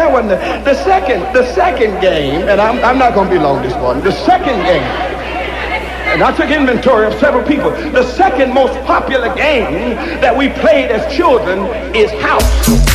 that wasn't the second game, and I'm not going to be long this morning. The second game, and I took inventory of several people. The second most popular game that we played as children is house.